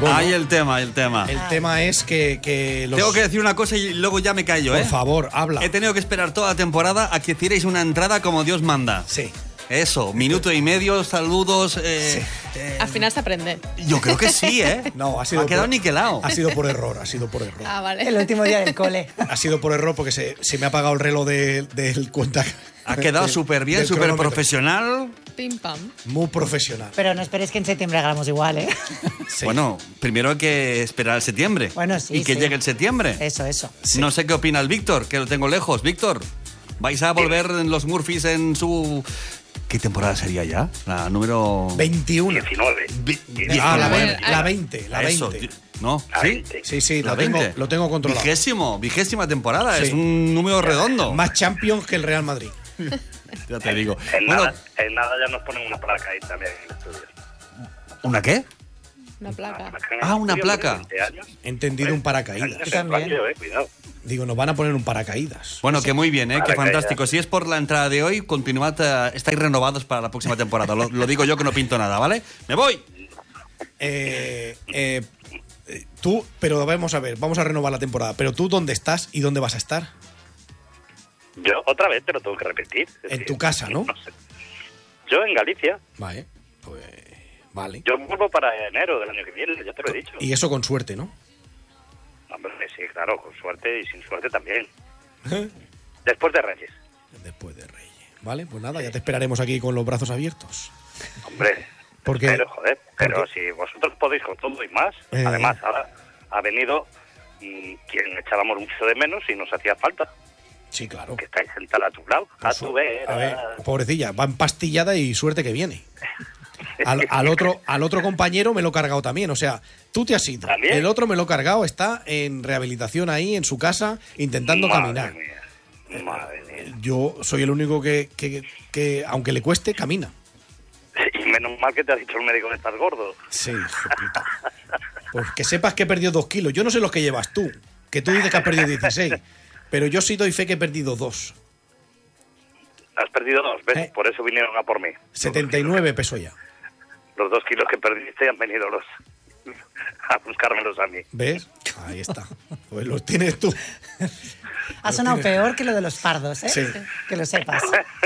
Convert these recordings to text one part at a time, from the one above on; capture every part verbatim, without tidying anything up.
Bueno, ahí el tema, el tema. el tema es que, que los... Tengo que decir una cosa y luego ya me callo, ¿eh? Por favor, habla. He tenido que esperar toda la temporada a que hicierais una entrada como Dios manda. Sí. Eso, minuto y medio, saludos. Eh, Sí. eh, Al final se aprende. yo creo que sí, ¿eh? No, ha sido Ha quedado por- niquelado. Ha sido por error, ha sido por error. Ah, vale. El último día del cole. Ha sido por error porque se, se me ha apagado el reloj de- del cuenta. Ha quedado del- súper bien, del súper cronómetro. profesional. Pim pam. Muy profesional. Pero no esperes que en septiembre hagamos igual, ¿eh? Sí. Bueno, primero hay que esperar el septiembre. Bueno, sí, Y que sí. llegue el septiembre. Eso, eso. No sé qué opina el Víctor, que lo tengo lejos. Víctor, ¿vais a volver en los Murphys en su... ¿Qué temporada sería ya? La número... veintiuno. diecinueve. Vi- Ah, la, A ver, veinte, la veinte. La Eso, veinte. ¿no? La ¿Sí? veinte. Sí, sí, La lo tengo, veinte. lo tengo controlado. Vigésimo, vigésima temporada. Sí. Es un número redondo. Más Champions que el Real Madrid. Ya te digo. En, Bueno, nada, en nada ya nos ponen una placa ahí también en el estudio. ¿una qué? Una placa. en el Ah, una estudio, placa. veinte años. He entendido un paracaídas. Años en también. radio, eh, cuidado. Digo, nos van a poner un paracaídas. Bueno, que muy bien, ¿eh? Vale, Qué que fantástico. ya. Si es por la entrada de hoy, continuad, eh, estáis renovados para la próxima temporada. Lo, lo digo yo que no pinto nada, ¿vale? ¡Me voy! Eh, eh, eh, tú, pero vamos a ver, vamos a renovar la temporada. Pero tú, ¿dónde estás y dónde vas a estar? Yo otra vez te lo tengo que repetir. Es En decir, tu casa, ¿no? sé. Yo en Galicia. Vale, pues vale. Yo vuelvo para enero del año que viene, ya te lo he dicho. Y eso con suerte, ¿no? Hombre, sí, claro, con suerte y sin suerte también. Después de Reyes. Después de Reyes. Vale, pues nada, ya te esperaremos aquí con los brazos abiertos. Hombre, Porque- pero joder, pero porque- si vosotros podéis con todo y más, Eh. además ahora ha venido mm, quien echábamos mucho de menos y nos hacía falta, Sí, claro. que estáis sentada a tu lado, a Por tu su- vera. A ver, pobrecilla, va empastillada y suerte que viene. Al, al otro, al otro compañero me lo he cargado también, o sea, tú te has ido. ¿También? El otro me lo he cargado, está en rehabilitación ahí en su casa intentando Madre caminar. mía, madre mía. Yo soy el único que, que, que, aunque le cueste, camina. Y menos mal que te ha dicho el médico que estás gordo. Sí, hijo de puta. Pues que sepas que he perdido dos kilos. Yo no sé los que llevas tú, que tú dices que has perdido dieciséis, pero yo sí doy fe que he perdido dos. Has perdido dos, ¿ves? Eh. Por eso vinieron a por mí. setenta y nueve peso ya. Los dos kilos que perdiste han venido los a buscármelos a mí. ¿Ves? Ahí está. Pues los tienes tú. Ha sonado peor que lo de los fardos, ¿eh? Sí. Que lo sepas.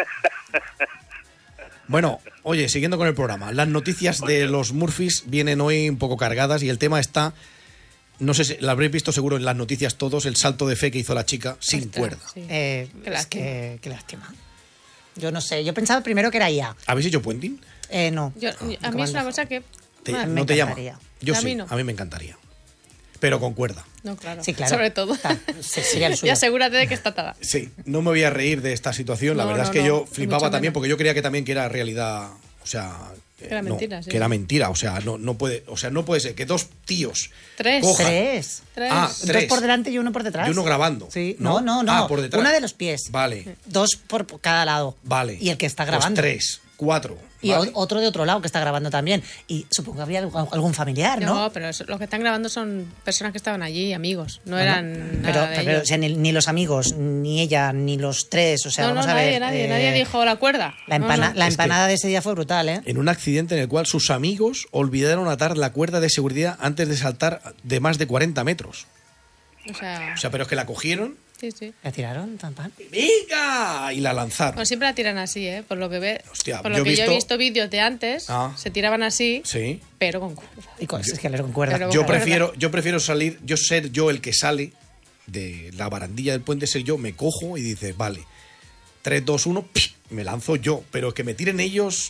Bueno, oye, siguiendo con el programa, las noticias de los Murphys vienen hoy un poco cargadas y el tema está, no sé si lo habréis visto seguro en las noticias todos, el salto de fe que hizo la chica sin Ostras, cuerda. sí. Eh, Qué es lástima. que, qué lástima. Yo no sé, yo pensaba primero que era I A. ¿Habéis hecho puenting? Eh, no. Yo- a mí es una cosa que... Te- Bueno, ¿No me te llama? encantaría. Yo A sí, mí no. a mí me encantaría. Pero con cuerda. No, claro. Sí, claro. Sobre todo. Ah, sí, sería el Y suyo. asegúrate de que está atada. Sí, no me voy a reír de esta situación. La No, verdad no, es que no, yo ni flipaba mucho también menos. porque yo creía que también que era realidad, o sea, Que era no, mentira, sí. que era mentira, o sea, no, no puede, o sea, no puede ser que dos tíos Tres. cojan Tres. Tres. Ah, Dos tres. por delante y uno por detrás. y uno grabando. Sí. No, no, no. Ah, por detrás. Una de los pies. Vale, Dos por cada lado. vale. Y el que está Pues grabando. tres, cuatro. Y vale. o- otro de otro lado que está grabando también. Y supongo que habría algún algún familiar, ¿no? No, pero eso- lo que están grabando son personas que estaban allí, amigos. No Ah, eran pero, nada de pero, ellos. o sea, ni, ni los amigos, ni ella, ni los tres. O sea, no, no, vamos a nadie, ver. nadie, eh, nadie dijo la cuerda. La, No, empana- no. la Es que- empanada de ese día fue brutal, ¿eh? En un accidente en el cual sus amigos olvidaron atar la cuerda de seguridad antes de saltar de más de cuarenta metros. O sea, O sea, pero es que la cogieron, sí, sí. ¿La tiraron tan pan? ¡venga! Y la lanzaron. Bueno, siempre la tiran así, ¿eh? Por lo que ve, Hostia, por yo lo he que yo he visto- visto vídeos de antes, Ah. se tiraban así, Sí. pero con cuerda. Y con, es que le concuerda. Pero- Yo Ojalá. prefiero, yo prefiero salir, yo ser yo el que sale de la barandilla del puente, ser yo, me cojo y dices, vale, tres, dos, uno, me lanzo yo, pero que me tiren ellos,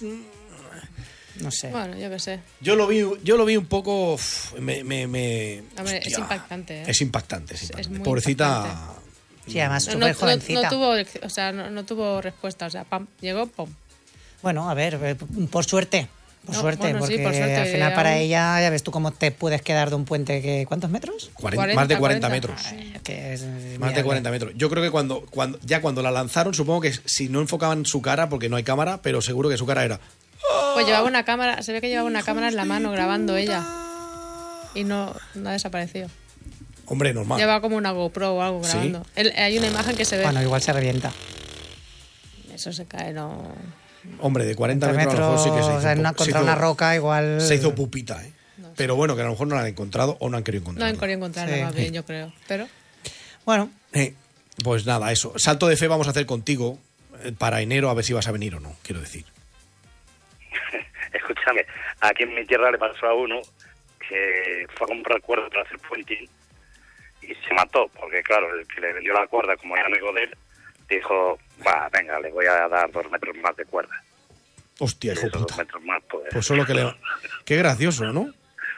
mm, No sé. Bueno, yo qué sé. yo lo vi, yo lo vi un poco, uf, me, me, me- Hombre, es hostia, impactante, ¿eh? es impactante, es impactante. muy Pobrecita, impactante. Sí, además, No, súper no- no- jovencita. no tuvo, o sea, no, no tuvo respuesta, o sea, pam, llegó, pum. Bueno, a ver, eh, por suerte. Por No, suerte, bueno, sí, porque por suerte, al final aún- para ella, ya ves tú cómo te puedes quedar de un puente que... ¿Cuántos metros? cuarenta más de cuarenta metros. Ay, que es Más viable. de cuarenta metros. Yo creo que cuando, cuando ya cuando la lanzaron, supongo que si no enfocaban su cara, porque no hay cámara, pero seguro que su cara era. Pues llevaba una cámara, se ve que llevaba una cámara en la mano grabando ella. Y no, no ha desaparecido. Hombre, normal. Lleva como una GoPro o algo ¿Sí? grabando. Él- hay una imagen que se ve. Bueno, igual se revienta. Eso se cae, no. Hombre, de cuarenta Entre metros, a lo mejor sí que se hizo. o sea, en una- pu- se contra hizo- una roca igual... Se hizo pupita, ¿eh? No Pero bueno, que a lo mejor no la han encontrado o no han querido No encontrarla. han querido encontrarla Sí. más bien, yo creo. Pero Bueno, Eh, pues nada, eso. Salto de fe vamos a hacer contigo eh, para enero, a ver si vas a venir o no, quiero decir. Escúchame, aquí en mi tierra le pasó a uno que fue a comprar cuerda para hacer puenting y se mató, porque claro, el que le vendió la cuerda, como era amigo de él, dijo, va, venga, le voy a dar dos metros más de cuerda. Hostia, Y hijo esos dos puta. metros más, pues... Pues solo que le... Qué gracioso, ¿no?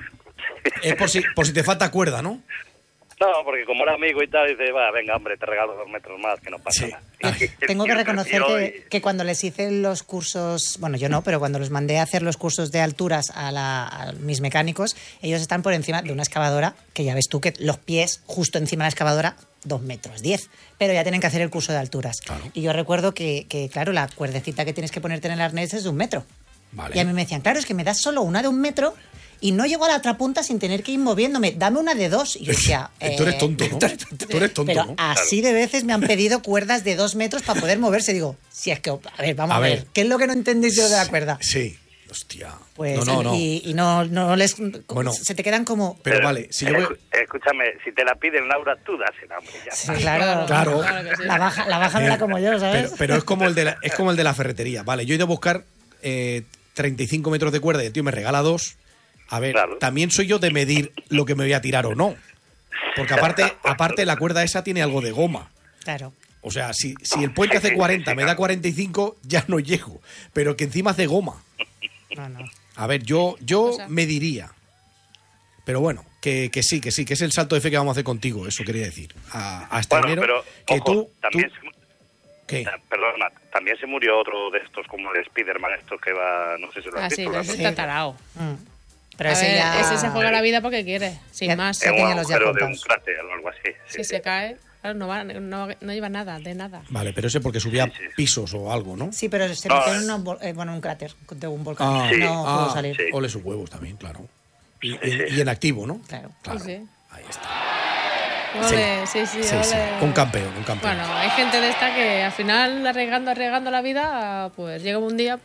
Es por si, por si te falta cuerda, ¿no? No, porque como era amigo y tal, dice, va, venga, hombre, te regalo dos metros más, que no pasa Sí. nada. Ay, Y tengo que el tío reconocer creció que, y- que cuando les hice los cursos, bueno, yo no, pero cuando los mandé a hacer los cursos de alturas a, la- a mis mecánicos, ellos están por encima de una excavadora, que ya ves tú que los pies justo encima de la excavadora, dos metros diez, pero ya tienen que hacer el curso de alturas. Claro. Y yo recuerdo que, que, claro, la cuerdecita que tienes que ponerte en el arnés es de un metro. Vale. Y a mí me decían, claro, es que me das solo una de un metro y no llego a la otra punta sin tener que ir moviéndome. Dame una de dos. Y yo decía, Tú eres eh, tonto, ¿no? Tú eres tonto, pero ¿no? así de veces me han pedido cuerdas de dos metros para poder moverse. Digo, si es que, a ver, vamos A a, ver. ver. ¿Qué es lo que no entendéis yo de la cuerda? Sí. Hostia. Pues, no, no, no. Y, y no, no les... Bueno. se te quedan como... Pero vale, si yo voy... Escu- Escúchame, si te la piden, Laura, tú dásela, hombre, ya Sí, está. claro, Claro. Claro que sí. La baja, la baja me la como yo, ¿sabes? Pero, pero es como el de la, es como el de la ferretería. Vale, yo he ido a buscar eh, treinta y cinco metros de cuerda y el tío me regala dos. A ver, Claro. también soy yo de medir lo que me voy a tirar o no. Porque aparte, aparte la cuerda esa tiene algo de goma. Claro. O sea, si, si el puente hace cuarenta, me da cuarenta y cinco, ya no llego. Pero que encima hace goma. No, no. A ver, yo, yo O sea. me diría. Pero bueno, que, que sí, que sí, que es el salto de fe que vamos a hacer contigo, eso quería decir. A, hasta Bueno, enero. pero, que ojo, tú, también tú- se, ¿qué? ta- perdona, también se murió otro de estos, como el Spiderman, estos que va, no sé si lo has Ah, sí, visto. pero ¿no? ese está tarao. Mm. Pero A ese ver, ya... ese se juega la vida porque quiere, sin Ya- más. ya En un tenía los ya agujero de un contados. cráter o algo así. Si se cae, claro, no, va, no, no lleva nada, de nada. Vale, pero ese porque subía Sí, sí. pisos o algo, ¿no? Sí, pero se No, metió en eh. una vol- eh, bueno, un cráter de un volcán. Ah, Sí. No ah, pudo salir. sí. Ole sus huevos también, claro. Y, Sí, y- sí. y en activo, ¿no? Claro. Claro. Sí, sí. Ahí está. Ole, sí, sí, Sí, sí. ole. Un campeón, un campeón. Bueno, hay gente de esta que al final, arriesgando, arriesgando la vida, pues llega un día.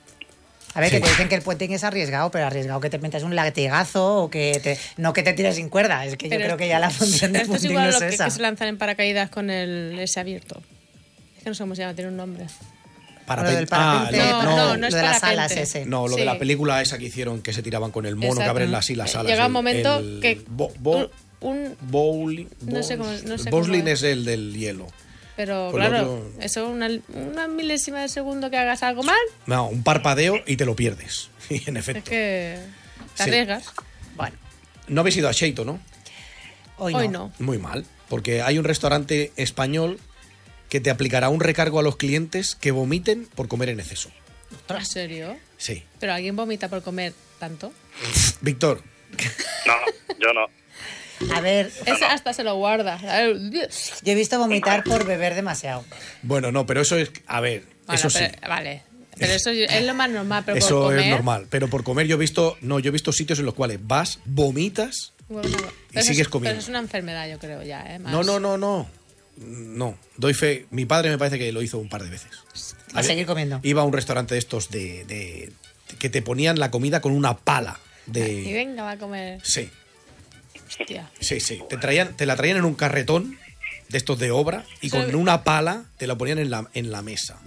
A ver, Sí. que te dicen que el puenting es arriesgado, pero arriesgado que te metas un latigazo o que te, no que te tires sin cuerda. Es que yo Pero creo es- que ya la función del Esto es puenting igual no a lo es que, esa. que se lanzan en paracaídas con el ese abierto. Es que no sé cómo se llama, tiene un nombre. Para Lo del pen- ah, parapente, no, No, no, no, no es lo de las parapente. alas ese. no, lo Sí. de la película esa que hicieron que se tiraban con el mono que Exacto. abren las y las alas. Llega un el- momento el que bo- bo- un, un- bowling, No sé cómo- no sé Bowling cómo es. es el del hielo. pero Con lo claro, otro- eso una, una milésima de segundo que hagas algo mal, No, un parpadeo y te lo pierdes. Y en es efecto. que te Sí. arriesgas. Bueno, No habéis ido a Sheito, ¿no? hoy no. Hoy no. Muy mal, porque hay un restaurante español que te aplicará un recargo a los clientes que vomiten por comer en exceso. ¿En serio? Sí. ¿Pero alguien vomita por comer tanto? Víctor, No, yo no. A ver, Ese hasta se lo guarda. yo he visto vomitar por beber demasiado. bueno, no, pero eso es, a ver, Bueno, eso sí. pero, vale. Pero eso es lo más normal. Pero Eso por comer, es normal, pero por comer yo he visto, no, yo he visto sitios en los cuales vas, vomitas. Bueno, pero Y eso sigues es- comiendo. Pero es una enfermedad, yo creo, ya, ¿eh? Más- No, no, no, no. No, doy fe. Mi padre me parece que lo hizo un par de veces. A seguir comiendo. Iba a un restaurante de estos de, de- que te ponían la comida con una pala Y de. venga, va a comer. Sí, Hostia. sí, sí. Te traían, te la traían en un carretón de estos de obra y con Sí. una pala te la ponían en la, en la mesa.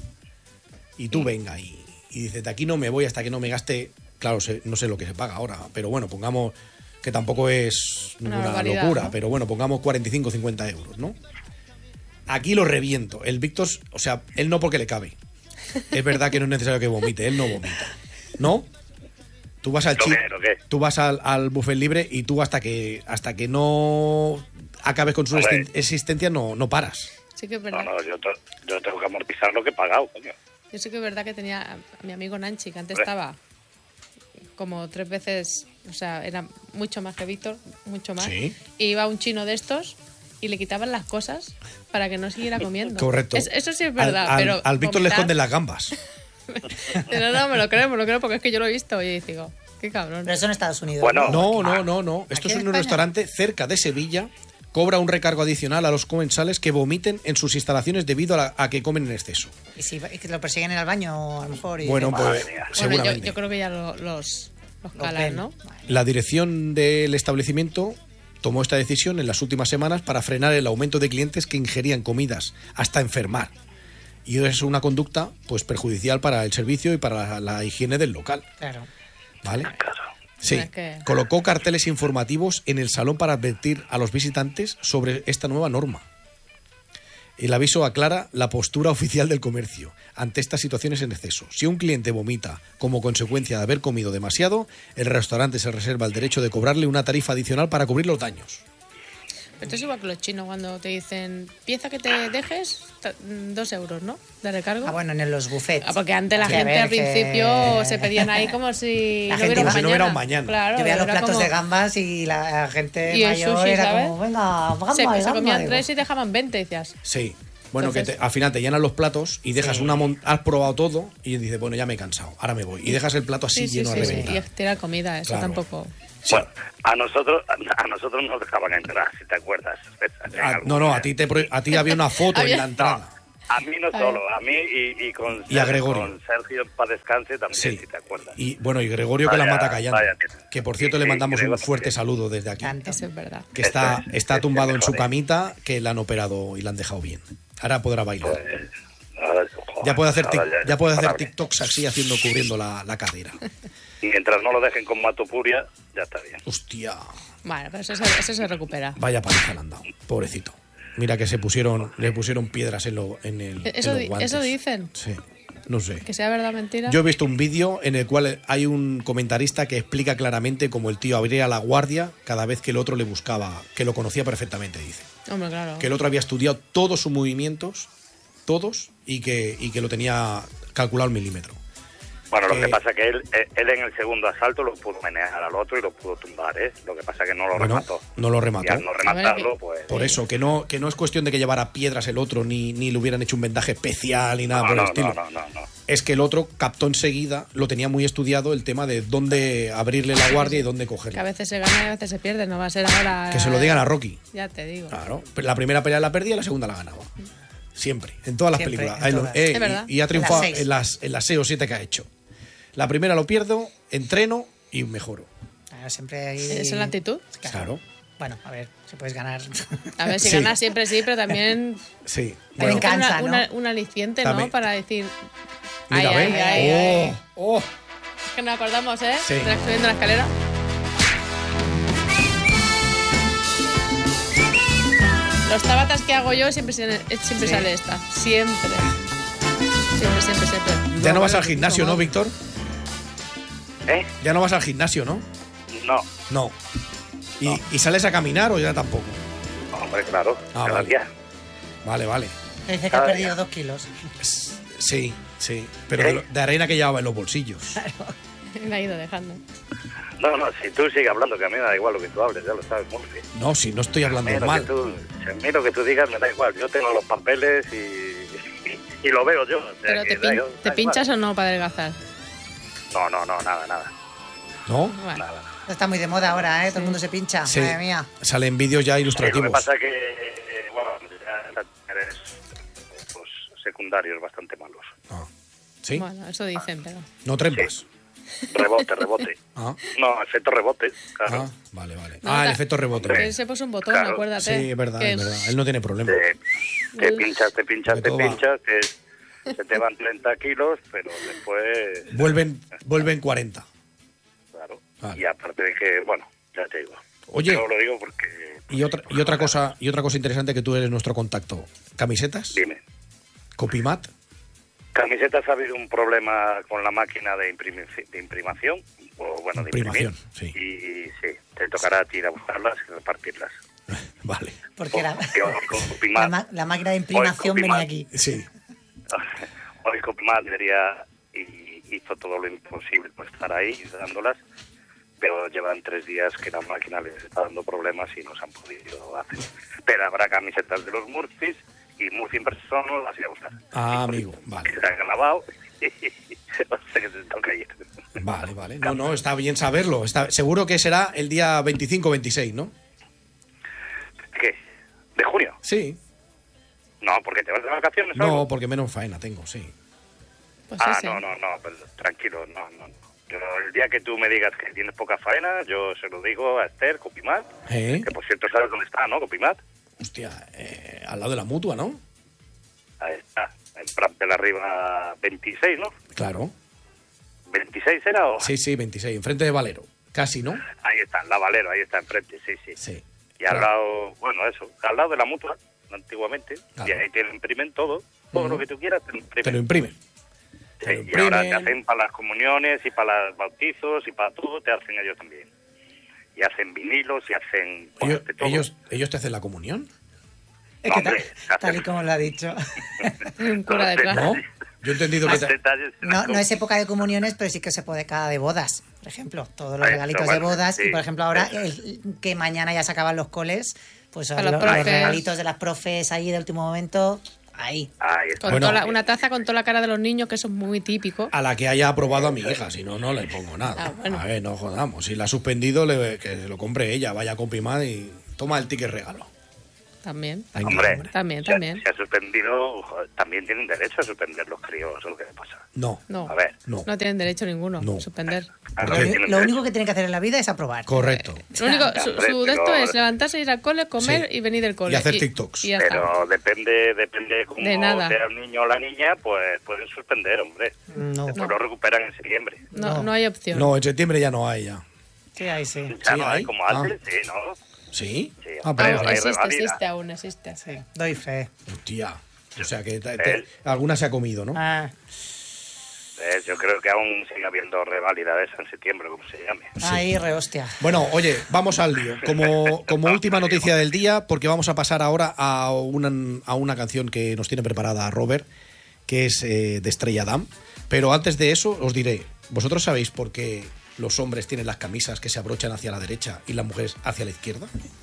Y tú venga y, y dices, de aquí no me voy hasta que no me gaste. Claro, sé- no sé lo que se paga ahora, pero bueno, pongamos que tampoco es Una ninguna barbaridad, locura, ¿no? pero bueno, pongamos cuarenta y cinco o cincuenta euros, ¿no? Aquí lo reviento. El Víctor, o sea, él no porque le cabe. Es verdad que no es necesario que vomite, él no vomita. ¿No? Tú vas al ¿Lo chi- qué, lo qué? tú vas al, al buffet libre y tú hasta que hasta que no acabes con su Hombre. existen- existencia no, no paras. Sí que es No, verdad. no, yo, to- yo tengo que amortizar lo que he pagado, coño. Yo sí que es verdad que tenía a, a mi amigo Nanchi, que antes Hombre. estaba como tres veces, o sea, era mucho más que Víctor, mucho más. Sí. Y iba un chino de estos y le quitaban las cosas para que no siguiera comiendo. Correcto. Es- eso sí es verdad, Al, al- pero al Víctor le vomitar- esconden las gambas. No, no, me lo creo, me lo creo porque es que yo lo he visto y digo, qué cabrón. Pero eso en Estados Unidos. Bueno, No, no, no, no. Esto ¿Aquí es en un España? restaurante cerca de Sevilla. Cobra un recargo adicional a los comensales que vomiten en sus instalaciones debido a, la- a que comen en exceso. Y si y que lo persiguen en el baño, a lo mejor. Y Bueno, dicen, pues Madre mía. Bueno, yo, seguramente. yo creo que ya lo- los, Los Los calan, ven. ¿no? La dirección del establecimiento tomó esta decisión en las últimas semanas para frenar el aumento de clientes que ingerían comidas hasta enfermar. Y es una conducta pues perjudicial para el servicio y para la, la higiene del local. Claro. ¿Vale? Claro. Sí. Es que- Colocó carteles informativos en el salón para advertir a los visitantes sobre esta nueva norma. El aviso aclara la postura oficial del comercio ante estas situaciones en exceso. Si un cliente vomita como consecuencia de haber comido demasiado, el restaurante se reserva el derecho de cobrarle una tarifa adicional para cubrir los daños. Pero esto es igual que los chinos cuando te dicen, pieza que te dejes, ta- dos euros, ¿no? De recargo. Ah, bueno, en los buffets. Ah, porque antes la Sí, a gente ver, al que- principio se pedían ahí como si La no gente hubiera un como si no hubiera un mañana. Claro, Yo veía los era platos como- de gambas y la gente Y el mayor sushi, era ¿sabes? como, venga, gamba, se, se gamba, comían digo. tres y dejaban veinte, decías. Sí. Bueno, Entonces- que te- al final te llenan los platos y dejas Sí. una mon- has probado todo y dices, bueno, ya me he cansado, ahora me voy. Y dejas el plato así Sí, sí, lleno sí, a sí. reventar. Y tirar comida, eso Claro. tampoco. Sí. Bueno, a nosotros, a nosotros nos dejaban entrar, si te acuerdas. En Ah, algún no, no, a momento. ti, te, pro- a ti había una foto en Había- la entrada. A mí no solo, a mí y, y con, Y a Gregorio. con Sergio para descanse también, Sí. si te acuerdas. Y bueno, y Gregorio que Vaya- la mata callando. vaya tela. Que por cierto Sí, le sí, mandamos un Gregorio, fuerte sí. saludo desde aquí. Tanto. Eso es verdad. Que está, Este- está este tumbado en su mejor, ¿eh? camita, que la han operado y la han dejado bien. Ahora podrá bailar. Pues, ahora, joder, Ya puede hacer, tic- ahora ya puede hacer imparable. TikToks así haciendo, cubriendo la, la cadera. Y mientras no lo dejen con Matopuria, ya está bien. Hostia, Vale, pero eso se, eso se recupera. vaya paliza le han dado, pobrecito. Mira que se pusieron, le pusieron piedras en, lo, en, el, en Eso, los di- guantes. eso dicen. Sí, no sé. Que sea verdad o mentira. Yo he visto un vídeo en el cual hay un comentarista que explica claramente cómo el tío abría la guardia cada vez que el otro le buscaba, que lo conocía perfectamente, dice. Hombre, claro. Que el otro había estudiado todos sus movimientos, todos, y que, y que lo tenía calculado al milímetro. Bueno, lo que- que pasa es que él, eh, él en el segundo asalto lo pudo menear al otro y lo pudo tumbar, ¿eh? Lo que pasa es que no lo Bueno, remató. no lo Y remató. al no rematarlo, pues... Por eso, que no, que no es cuestión de que llevara piedras el otro, ni, ni le hubieran hecho un vendaje especial, ni nada no, por el no, estilo. no, no, no, no. Es que el otro captó enseguida, lo tenía muy estudiado el tema de dónde abrirle la guardia y dónde Que a cogerla. veces se gana y a veces se pierde. No va a ser ahora. Que se lo digan a Rocky. Ya te digo. Claro, pero la primera pelea la perdía y la segunda la ganaba. Siempre, en todas las Siempre, películas. en Ahí lo- todas. eh, Es verdad. y, y ha triunfado En las seis. en las, en las seis o siete que ha hecho. La primera lo pierdo, entreno y mejoro. Claro, siempre hay... Esa es la actitud. Claro. Bueno, a ver, si puedes ganar. A ver, si Sí. ganas siempre sí, pero también. Sí. También Bueno, cansa, una- ¿no? una- un aliciente, También. ¿no? Para decir. mira, ay, ¿ven? ay, ay, ay. Oh, oh. Es que nos acordamos, ¿eh? Sí. De la- subiendo la escalera. Los tabatas que hago yo siempre, se- siempre Sí. sale esta. Siempre. Siempre, siempre, siempre. Ya no vas al gimnasio, ¿no, Víctor? ¿Eh? Ya no vas al gimnasio, ¿no? No, No. ¿Y, ¿Y sales a caminar o ya tampoco? hombre, claro, Ah, cada vale. día. Vale, vale. Te dice que has Cada perdido día. dos kilos. S- Sí, sí. Pero ¿Eh? de, lo- de arena que llevaba en los bolsillos. La he ido dejando. No, no, si tú sigues hablando, que a mí me da igual lo que tú hables, ya lo sabes, Murphy. No, si no estoy A hablando mí lo que mal. tú, si a mí lo que tú digas me da igual. Yo tengo los papeles y, y, y lo veo yo. o sea ¿Pero que te, da pin- igual. te pinchas o no para adelgazar? No, no, no, nada, nada. ¿No? Bueno. nada. Está muy de moda ahora, ¿eh? Todo el mundo se pincha. Sí. Madre mía. Salen vídeos ya Sí, lo que ilustrativos. pasa es que, eh, bueno, ya eres pues, secundarios bastante malos. Ah, ¿sí? Bueno, eso dicen, pero. No trempas. Rebote, rebote. Ah, No, efecto rebote, claro. ah, vale, vale. No, Ah, el ta- efecto rebote. Que se puso un botón, Claro. acuérdate. Sí, es verdad, que es verdad. Él no tiene problema. Te, te pinchas, te pinchas, Sobre te todo va- pinchas, que se te van treinta kilos, pero después, Vuelven, vuelven cuarenta. claro. Vale. Y aparte de que, bueno, ya te digo. Oye. Yo lo digo porque... Y otra, y otra cosa, y otra cosa interesante que tú eres nuestro contacto. ¿Camisetas? Dime. ¿Copimat? ¿Camisetas ha habido un problema con la máquina de, imprimi- de imprimación? O, bueno, de Imprimación, imprimir. sí. Y, sí, te tocará a ti ir a buscarlas y repartirlas. Vale. Porque la, Hoy Copimat- la, ma- la máquina de imprimación Hoy venía Copimat- aquí. Sí. Hoy Copimat debería y hizo todo lo imposible por estar ahí dándolas, pero llevan tres días que la máquina les está dando problemas y no se han podido hacer. Pero habrá camisetas de los Murphys y Murphy en persona no las irá a buscar. Ah, amigo, vale. Que se han lavado o sea que se toca ir. Vale, vale. No, no, está bien saberlo. Está, seguro que será el día veinticinco o veintiséis, ¿no? ¿Qué? ¿De junio? Sí. No, porque te vas de vacaciones o No, algo? porque menos faena tengo, sí. Pues Ah, ese. no, no, no, pues tranquilo, no, no, no. Yo, el día que tú me digas que tienes poca faena, yo se lo digo a Esther, Copimat, ¿Eh? que por cierto sabes dónde está, ¿no, Copimat? Hostia, eh, al lado de la mutua, ¿no? Ahí está, en Prat de la Riba veintiséis, ¿no? Claro. ¿veintiséis era o...? Sí, sí, veintiséis, enfrente de Valero. Casi, ¿no? Ahí está, en la Valero, ahí está enfrente, sí, sí. Sí. Y al Claro. lado, bueno, eso, al lado de la mutua, antiguamente, Claro. y ahí te lo imprimen todo, todo Ujú. lo que tú quieras te lo imprimen. Te lo imprimen. Sí, te lo y ahora te imprimen. hacen para las comuniones y para los bautizos y para todo, te hacen ellos también. Y hacen vinilos y hacen... bueno, Ellos, de todo. ellos, ellos te hacen la comunión. Es No, que tal, hombre, tal y como lo ha dicho. Un cura No, detrás. ¿No? Yo he entendido que Más te- detalles en la No, no es época de comuniones, pero sí que es época de bodas, por ejemplo. Todos los Ahí regalitos está, de bueno, bodas. sí. Y, por ejemplo, ahora el- que mañana ya se acaban los coles, pues A los, los los profes. regalitos de las profes ahí de último momento, ahí. Ahí está. Con Bueno. toda la- una taza con toda la cara de los niños, que eso es muy típico. a la que haya aprobado a mi hija, si no, no le pongo nada. Ah, bueno. A ver, no jodamos. Si la ha suspendido, le- que lo compre ella, vaya con Pimad y toma el ticket regalo. También. Venga, Hombre, También, se ha- también. Se ha suspendido, joder, también tienen derecho a suspender los críos, eso es lo que pasa. No, No, A ver. no. no tienen derecho ninguno No. a suspender. Claro, Lo que uni- tienen Lo derecho. único que tienen que hacer en la vida es aprobar. Correcto. Lo único, su, Hombre, su de esto pero- es levantarse, ir al cole, comer Sí. y venir del cole. Y hacer TikToks. Y ya está. Pero depende, depende cómo De nada. sea el niño o la niña, pues pueden suspender, hombre. No. Después lo recuperan en septiembre. No, No. no hay opción. No, en septiembre ya no hay ya. Sí, ahí sí. Ya Sí, no hay hay. como Ah. antes, sí, ¿no? ¿Sí? Sí, Ah, hombre, pero... Vamos, hay existe, revalida. existe aún, existe. Sí, doy fe. Hostia. O sea que te- te- Él. alguna se ha comido, ¿no? Ah, Eh, yo creo que aún sigue habiendo reválida de esa en septiembre, como se llame. ahí, re hostia. Bueno, oye, vamos al lío. Como, como última noticia del día, porque vamos a pasar ahora a una, a una canción que nos tiene preparada Robert, que es eh, de Estrella Damm. Pero antes de eso, os diré, ¿vosotros sabéis por qué los hombres tienen las camisas que se abrochan hacia la derecha y las mujeres hacia la izquierda?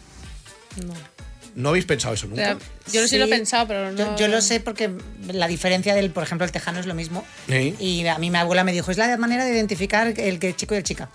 No. ¿No habéis pensado eso O nunca? sea, yo sí, lo he pensado, pero no. Yo, yo lo sé porque la diferencia del, por ejemplo, el tejano es lo mismo. Sí. Y a mí mi abuela me dijo, es la manera de identificar el que chico y el chica.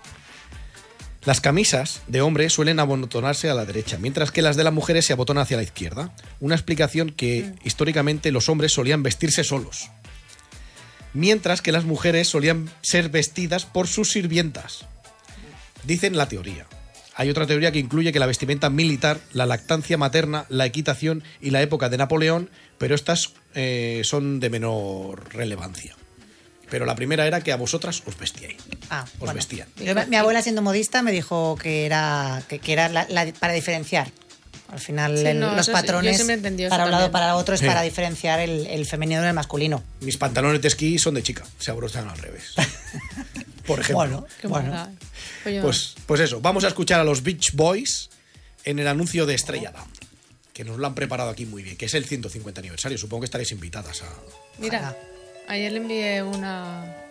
Las camisas de hombre suelen abotonarse a la derecha, mientras que las de las mujeres se abotonan hacia la izquierda. Una explicación que históricamente los hombres solían vestirse solos, mientras que las mujeres solían ser vestidas por sus sirvientas. Dicen la teoría. Hay otra teoría que incluye que la vestimenta militar, la lactancia materna, la equitación y la época de Napoleón, pero estas eh, son de menor relevancia. Pero la primera era que a vosotras os vestíais. Ah, Os bueno. vestían. Yo- mi abuela, siendo modista, me dijo que era, que, que era la- la- para diferenciar. Al final, Sí, el- no, los eso sí, yo patrones siempre he entendido para eso un lado también. para otro es Sí. para diferenciar el, el femenino del masculino. Mis pantalones de esquí son de chica, se abrochan al revés. Por ejemplo. Bueno, Qué bueno. maldad. Pues yo- Pues, pues eso, vamos a escuchar a los Beach Boys en el anuncio de Estrella Damm, que nos lo han preparado aquí muy bien, que es el ciento cincuenta aniversario. Supongo que estaréis invitadas a... Mira, ayer le envié una,